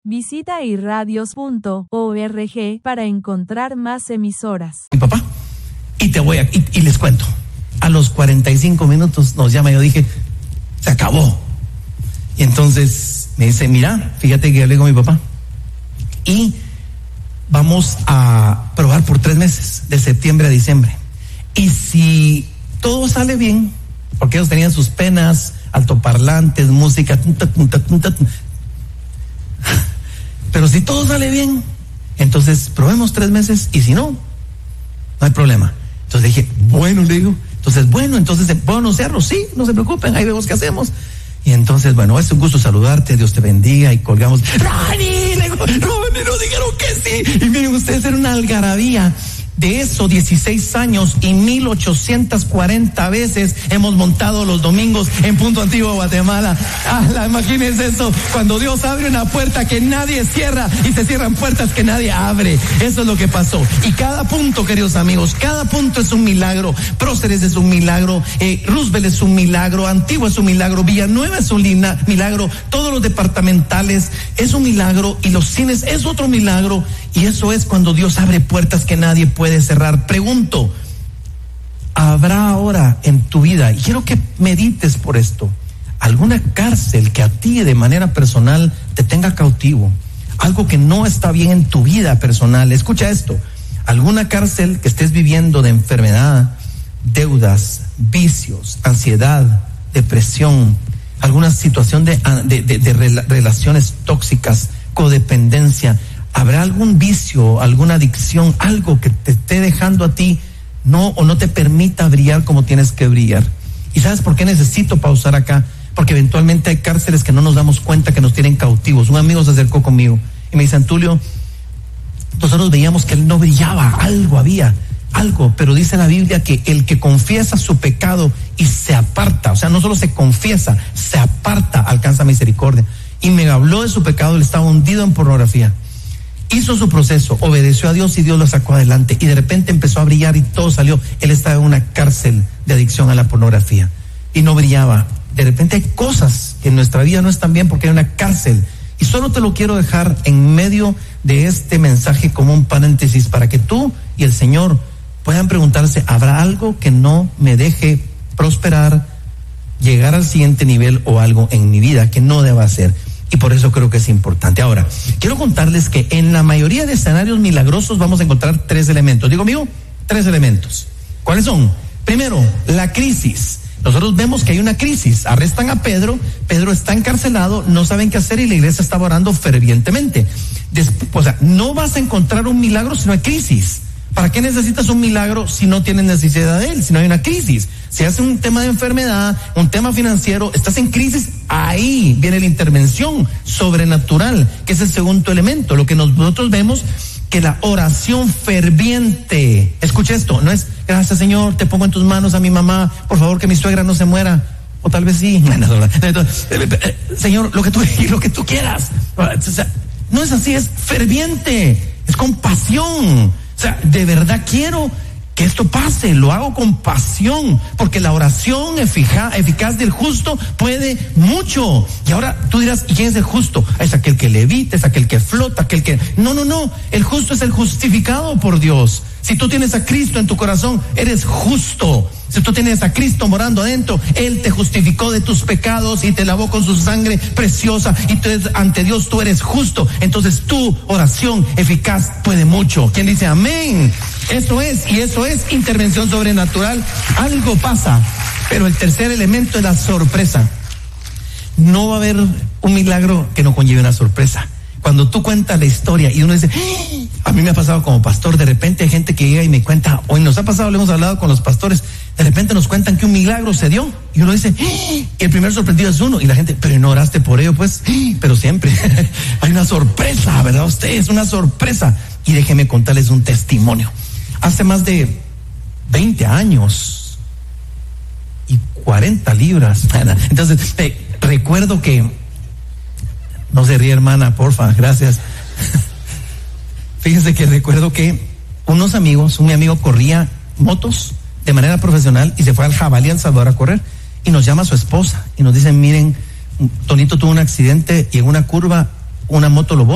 Visita irradios.org para encontrar más emisoras. Mi papá, y les cuento, a los 45 minutos nos llama y yo dije, se acabó. Y entonces me dice, mira, fíjate que hablé con mi papá y vamos a probar por 3 meses, de septiembre a diciembre. Y si todo sale bien, porque ellos tenían sus penas, altoparlantes, música, pero si todo sale bien, entonces probemos 3 meses y si no, no hay problema. Entonces dije, bueno, le digo, entonces puedo anunciarlo, sí, no se preocupen, ahí vemos qué hacemos. Y entonces, bueno, es un gusto saludarte, Dios te bendiga, y colgamos. ¡Rani! Le digo, Rani, nos dijeron que sí. Y miren ustedes, era una algarabía. De eso, 16 años y 1840 veces hemos montado los domingos en Punto Antiguo, Guatemala. Imagínense eso, cuando Dios abre una puerta que nadie cierra y se cierran puertas que nadie abre. Eso es lo que pasó. Y cada punto, queridos amigos, cada punto es un milagro. Próceres es un milagro, Roosevelt es un milagro, Antigua es un milagro, Villanueva es un milagro, todos los departamentales es un milagro y los cines es otro milagro. Y eso es cuando Dios abre puertas que nadie puede cerrar. Pregunto, ¿habrá ahora en tu vida, y quiero que medites por esto, alguna cárcel que a ti de manera personal te tenga cautivo? Algo que no está bien en tu vida personal. Escucha esto, alguna cárcel que estés viviendo de enfermedad, deudas, vicios, ansiedad, depresión, alguna situación de relaciones tóxicas, codependencia. ¿Habrá algún vicio, alguna adicción, algo que te esté dejando a ti no te permita brillar como tienes que brillar? ¿Y sabes por qué necesito pausar acá? Porque eventualmente hay cárceles que no nos damos cuenta que nos tienen cautivos. Un amigo se acercó conmigo y me dice, Antulio, nosotros veíamos que él no brillaba, algo, pero dice la Biblia que el que confiesa su pecado y se aparta, o sea, no solo se confiesa, se aparta, alcanza misericordia. Y me habló de su pecado, él estaba hundido en pornografía. Hizo su proceso, obedeció a Dios y Dios lo sacó adelante y de repente empezó a brillar y todo salió. Él estaba en una cárcel de adicción a la pornografía y no brillaba. De repente hay cosas que en nuestra vida no están bien porque hay una cárcel. Y solo te lo quiero dejar en medio de este mensaje como un paréntesis para que tú y el Señor puedan preguntarse, ¿habrá algo que no me deje prosperar, llegar al siguiente nivel o algo en mi vida que no deba hacer? Y por eso creo que es importante. Ahora, quiero contarles que en la mayoría de escenarios milagrosos vamos a encontrar 3 elementos. Digo, amigo, 3 elementos. ¿Cuáles son? Primero, la crisis. Nosotros vemos que hay una crisis. Arrestan a Pedro, Pedro está encarcelado, no saben qué hacer y la iglesia está orando fervientemente. O sea, no vas a encontrar un milagro si no hay crisis. ¿Para qué necesitas un milagro si no tienes necesidad de él, si no hay una crisis? Si hace un tema de enfermedad, un tema financiero, estás en crisis, ahí viene la intervención sobrenatural, que es el segundo elemento. Lo que nosotros vemos, que la oración ferviente, escucha esto, no es, gracias Señor, te pongo en tus manos a mi mamá, por favor que mi suegra no se muera, o tal vez sí, Señor, lo que tú quieras. No es así, es ferviente, es con pasión. O sea, de verdad quiero que esto pase, lo hago con pasión, porque la oración eficaz del justo puede mucho. Y ahora tú dirás, ¿y quién es el justo? Es aquel que levita, es aquel que flota, aquel que... No, el justo es el justificado por Dios. Si tú tienes a Cristo en tu corazón, eres justo. Si tú tienes a Cristo morando adentro, Él te justificó de tus pecados y te lavó con su sangre preciosa y ante Dios tú eres justo. Entonces tu oración eficaz puede mucho. ¿Quién dice amén? Eso es intervención sobrenatural. Algo pasa. Pero el tercer elemento es la sorpresa. No va a haber un milagro que no conlleve una sorpresa. Cuando tú cuentas la historia y uno dice, a mí me ha pasado como pastor, de repente hay gente que llega y me cuenta, hoy nos ha pasado, lo hemos hablado con los pastores, de repente nos cuentan que un milagro se dio y uno dice, y el primer sorprendido es uno, y la gente, pero no oraste por ello, pues, pero siempre hay una sorpresa, ¿verdad? Usted es una sorpresa. Y déjeme contarles un testimonio. Hace más de 20 años y 40 libras. Entonces, recuerdo que, no se ríe hermana, porfa, gracias. Fíjese que recuerdo que un amigo corría motos de manera profesional y se fue al Jabalí, El Salvador, a correr, y nos llama a su esposa y nos dice, miren, Tonito tuvo un accidente y en una curva una moto lo bota.